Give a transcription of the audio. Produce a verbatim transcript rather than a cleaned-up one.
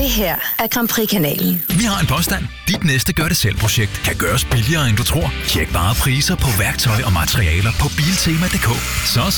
Det her er Grand Prix-kanalen. Vi har en påstand. Dit næste gør-det-selv-projekt kan gøres billigere, end du tror. Tjek bare priser på værktøj og materialer på Biltema punktum d k. Så